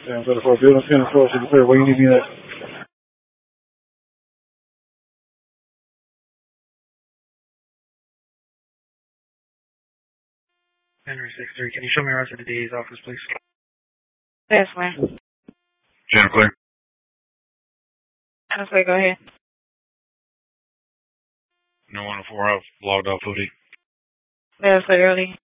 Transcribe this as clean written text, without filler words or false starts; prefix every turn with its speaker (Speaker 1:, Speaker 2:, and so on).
Speaker 1: Yeah, so for building 10 and 12 should be clear. Where you need me at? Henry 6-3. Can you show me around to the DA's office, please?
Speaker 2: Yes, ma'am.
Speaker 1: Jan, clear.
Speaker 2: Okay, go ahead.
Speaker 1: No 104 out, logged off Foodie.
Speaker 2: Yes, early.